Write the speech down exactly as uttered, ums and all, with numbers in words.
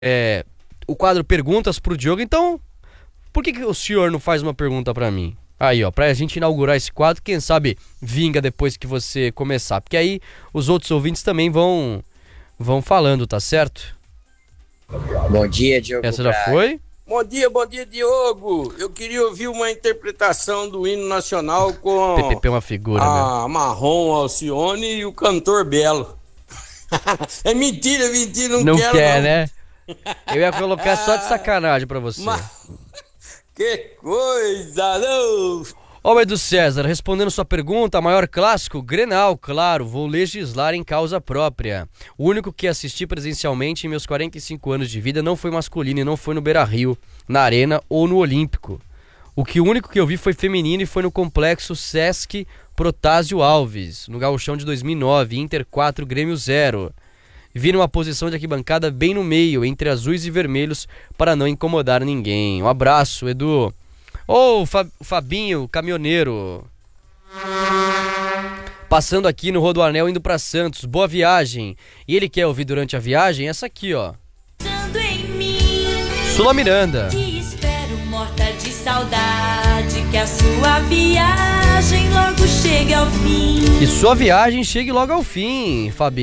é, o quadro Perguntas pro Diogo, então por que, que o senhor não faz uma pergunta pra mim? Aí, ó, pra gente inaugurar esse quadro, quem sabe vinga depois que você começar, porque aí os outros ouvintes também vão, vão falando, tá certo? Bom dia, Diogo. Essa já foi? Bom dia, bom dia, Diogo. Eu queria ouvir uma interpretação do hino nacional com P P P é uma figura, a né? Marrom Alcione e o cantor Belo. É mentira, mentira, não, Não quero quer, não. né? Eu ia colocar só de sacanagem pra você. Mas... Que coisa, não! Homem do César, respondendo sua pergunta, maior clássico, Grenal, claro, vou legislar em causa própria. O único que assisti presencialmente em meus quarenta e cinco anos de vida não foi masculino e não foi no Beira-Rio, na Arena ou no Olímpico. O que o único que eu vi foi feminino e foi no Complexo Sesc Protásio Alves, no Gauchão de dois mil e nove, Inter quatro, Grêmio zero. Vi numa posição de arquibancada bem no meio, entre azuis e vermelhos, para não incomodar ninguém. Um abraço, Edu. Ô, oh, Fabinho, caminhoneiro. Passando aqui no Rodoanel, indo pra Santos. Boa viagem. E ele quer ouvir durante a viagem essa aqui, ó. Sula Miranda. Que espero morta de saudade, que a sua viagem logo chegue ao fim. Que sua viagem chegue logo ao fim, Fabinho.